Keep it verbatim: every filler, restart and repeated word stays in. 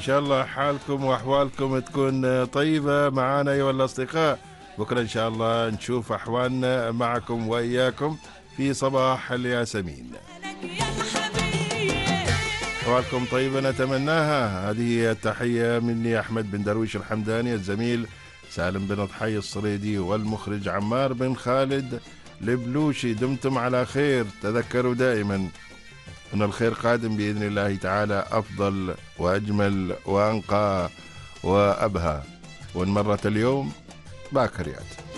شاء الله حالكم وأحوالكم تكون طيبة معنا أيها الأصدقاء. بكرة إن شاء الله نشوف أحوالنا معكم وإياكم في صباح الياسمين. أحوالكم طيبة نتمناها. هذه التحية مني أحمد بن درويش الحمداني، الزميل سالم بن ضحي الصريدي، والمخرج عمار بن خالد البلوشي. دمتم على خير. تذكروا دائما أن الخير قادم بإذن الله تعالى، أفضل وأجمل وأنقى وأبهى. وإن مرت اليوم باكر يات.